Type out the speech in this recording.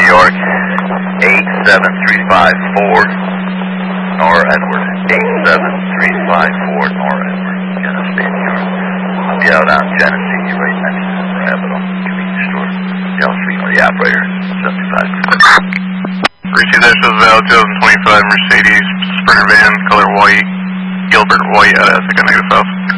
York, 87354, Nora Edward, 87354, Nora Edward, Genesee, New York. I'll be out on Genesee right next to the Habitable convenience store. Yell speaking with the operator, 75. Receive that shows Val 2025 Mercedes Sprinter van, color white, Gilbert White out of Ithaca, negative south.